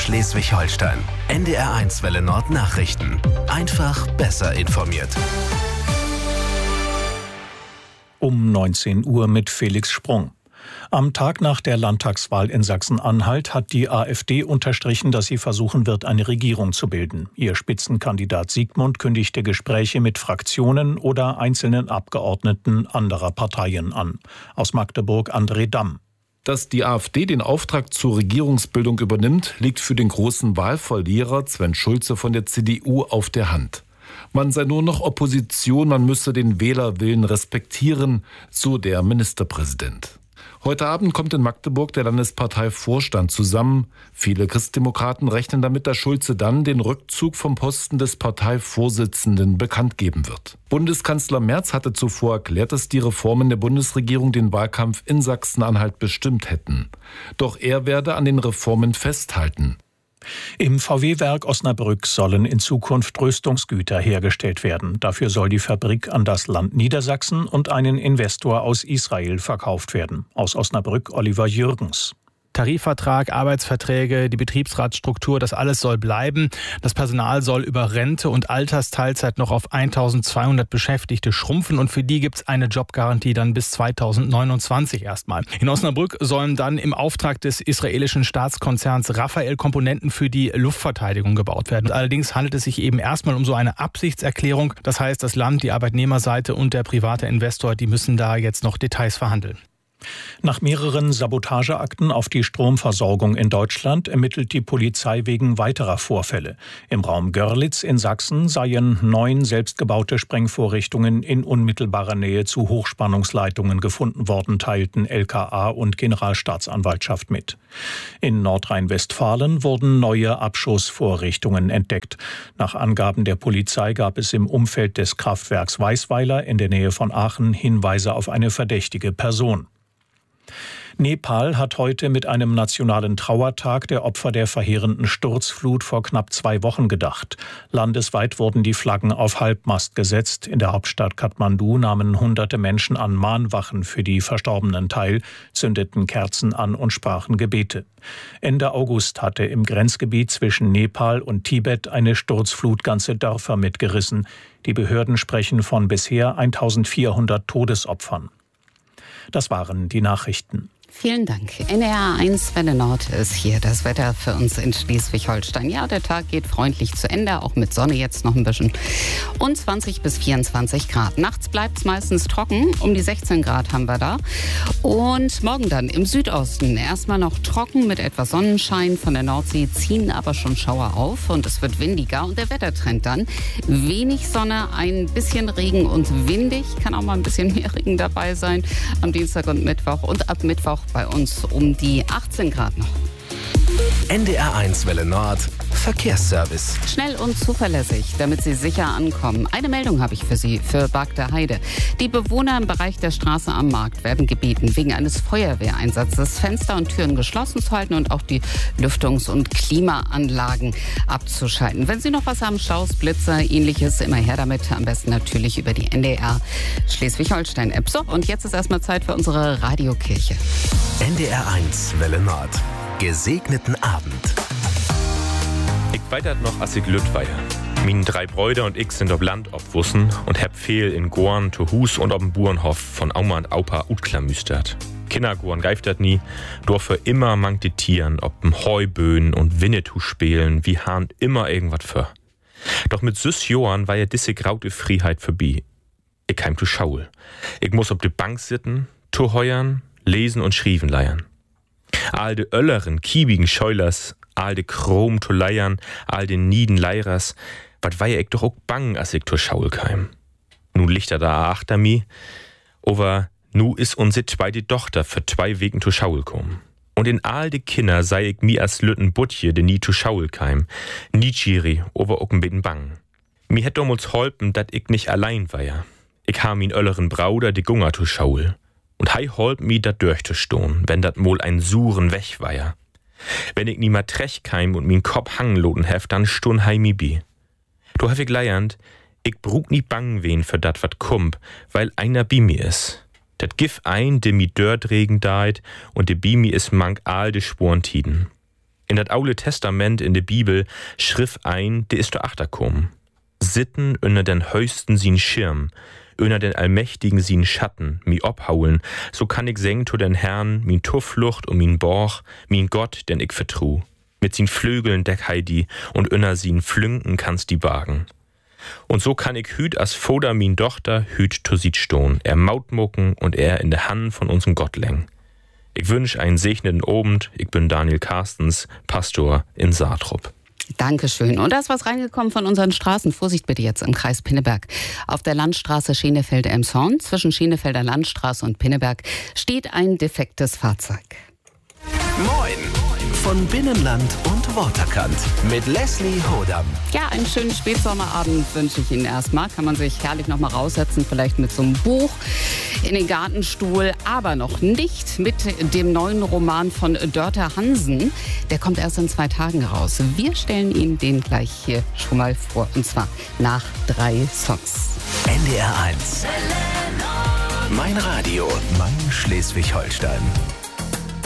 Schleswig-Holstein. NDR1 Welle Nord Nachrichten. Einfach besser informiert. Um 19 Uhr mit Felix Sprung. Am Tag nach der Landtagswahl in Sachsen-Anhalt hat die AfD unterstrichen, dass sie versuchen wird, eine Regierung zu bilden. Ihr Spitzenkandidat Siegmund kündigte Gespräche mit Fraktionen oder einzelnen Abgeordneten anderer Parteien an. Aus Magdeburg André Damm. Dass die AfD den Auftrag zur Regierungsbildung übernimmt, liegt für den großen Wahlverlierer Sven Schulze von der CDU auf der Hand. Man sei nur noch Opposition, man müsse den Wählerwillen respektieren, so der Ministerpräsident. Heute Abend kommt in Magdeburg der Landesparteivorstand zusammen. Viele Christdemokraten rechnen damit, dass Schulze dann den Rückzug vom Posten des Parteivorsitzenden bekannt geben wird. Bundeskanzler Merz hatte zuvor erklärt, dass die Reformen der Bundesregierung den Wahlkampf in Sachsen-Anhalt bestimmt hätten. Doch er werde an den Reformen festhalten. Im VW-Werk Osnabrück sollen in Zukunft Rüstungsgüter hergestellt werden. Dafür soll die Fabrik an das Land Niedersachsen und einen Investor aus Israel verkauft werden. Aus Osnabrück Oliver Jürgens. Tarifvertrag, Arbeitsverträge, die Betriebsratsstruktur, das alles soll bleiben. Das Personal soll über Rente und Altersteilzeit noch auf 1200 Beschäftigte schrumpfen und für die gibt es eine Jobgarantie dann bis 2029 erstmal. In Osnabrück sollen dann im Auftrag des israelischen Staatskonzerns Rafael Komponenten für die Luftverteidigung gebaut werden. Allerdings handelt es sich eben erstmal um so eine Absichtserklärung. Das heißt, das Land, die Arbeitnehmerseite und der private Investor, die müssen da jetzt noch Details verhandeln. Nach mehreren Sabotageakten auf die Stromversorgung in Deutschland ermittelt die Polizei wegen weiterer Vorfälle. Im Raum Görlitz in Sachsen seien 9 selbstgebaute Sprengvorrichtungen in unmittelbarer Nähe zu Hochspannungsleitungen gefunden worden, teilten LKA und Generalstaatsanwaltschaft mit. In Nordrhein-Westfalen wurden neue Abschussvorrichtungen entdeckt. Nach Angaben der Polizei gab es im Umfeld des Kraftwerks Weißweiler in der Nähe von Aachen Hinweise auf eine verdächtige Person. Nepal hat heute mit einem nationalen Trauertag der Opfer der verheerenden Sturzflut vor knapp 2 Wochen gedacht. Landesweit wurden die Flaggen auf Halbmast gesetzt. In der Hauptstadt Kathmandu nahmen hunderte Menschen an Mahnwachen für die Verstorbenen teil, zündeten Kerzen an und sprachen Gebete. Ende August hatte im Grenzgebiet zwischen Nepal und Tibet eine Sturzflut ganze Dörfer mitgerissen. Die Behörden sprechen von bisher 1400 Todesopfern. Das waren die Nachrichten. Vielen Dank. NDR1 Welle Nord ist hier das Wetter für uns in Schleswig-Holstein. Ja, der Tag geht freundlich zu Ende, auch mit Sonne jetzt noch ein bisschen. Und 20 bis 24 Grad. Nachts bleibt es meistens trocken, um die 16 Grad haben wir da. Und morgen dann im Südosten erstmal noch trocken mit etwas Sonnenschein. Von der Nordsee ziehen aber schon Schauer auf und es wird windiger. Und der Wettertrend dann: wenig Sonne, ein bisschen Regen und windig. Kann auch mal ein bisschen mehr Regen dabei sein am Dienstag und Mittwoch. Und ab Mittwoch bei uns um die 18 Grad noch. NDR1 Welle Nord Verkehrsservice. Schnell und zuverlässig, damit Sie sicher ankommen. Eine Meldung habe ich für Sie, für Bargter-Heide. Die Bewohner im Bereich der Straße am Markt werden gebeten, wegen eines Feuerwehreinsatzes Fenster und Türen geschlossen zu halten und auch die Lüftungs- und Klimaanlagen abzuschalten. Wenn Sie noch was haben, Staus, Blitzer, ähnliches, immer her damit. Am besten natürlich über die NDR Schleswig-Holstein-App. So, und jetzt ist erstmal Zeit für unsere Radiokirche. NDR1 Welle Nord. Gesegneten Abend. Ich weitert noch als ich Lütt weihe. Mien 3 Bräuder und ich sind ob Land obwussen und heb viel in Gorn, to Hus und ob'n Burenhof von Auma und Aupa utklamüstert. Kinder Gorn geiftet nie, doch für immer mangt die Tieren, ob'n Heuböen und Winnetou spielen, wie Hahn immer irgendwas für. Doch mit süß Johann war ja disse graute Freiheit vorbei. Ich heim zu Schaul. Ich muss ob die Bank sitten, to heuern, lesen und schrieven leiern. All de Ölleren, kiebigen Scheulers, all de Chrom to leiern, all de Nieden Leirers, wat war ja ich doch auch bang, als ich to Schaul keim. Nun liegt er da achter mi, aber nu is unse zweite Tochter für 2 Wegen to Schaul kommen. Und in all de Kinder sei ich mi as Lütten Butje, de nie to Schaul keim, nie Chiri, over auch ein bisschen bang. Mi hätt damals holpen, dat ich nicht allein war ja. Ich ha min Ölleren Brauder de Gunger to Schaul. Und hei holp mi dat durchzustohn, wenn dat mol ein Suren weg war ja. Wenn ich niemand trech keim und min Kopf hangenloten hef, dann stun hei mi bi. Do hef ich leiernd, ich brug nie bang wen für dat wat kump, weil einer bi mi is. Dat gif ein, de mi dört regen deit und de bi mi is mank all de Sporen tiden. In das Aule Testament in der Bibel schrift ein, der ist der Achterkum. Sitten unter den Höchsten sin Schirm, unter den Allmächtigen sin Schatten, mi obhaulen, so kann ich seng to den Herrn, min Tufflucht und min Borch, min Gott, den ich vertru. Mit sin Flügeln deck heidi und unter sin Flünken kannst die bargen. Und so kann ich hüt as Foder min Tochter hüt to sit stohn, er mautmucken und er in der Hand von unserem Gott läng. Ich wünsch einen segnenden Abend. Ich bin Daniel Carstens, Pastor in Saatrup. Dankeschön. Und da ist was reingekommen von unseren Straßen. Vorsicht bitte jetzt im Kreis Pinneberg. Auf der Landstraße Schenefeld-Elmshorn zwischen Schenefelder Landstraße und Pinneberg steht ein defektes Fahrzeug. Moin von Binnenland und Waterkant mit Leslie Hodam. Ja, einen schönen Spätsommerabend wünsche ich Ihnen erstmal. Kann man sich herrlich noch mal raussetzen, vielleicht mit so einem Buch in den Gartenstuhl, aber noch nicht mit dem neuen Roman von Dörte Hansen. Der kommt erst in 2 Tagen raus. Wir stellen Ihnen den gleich hier schon mal vor, und zwar nach 3 Songs. NDR 1. Mein Radio, mein Schleswig-Holstein.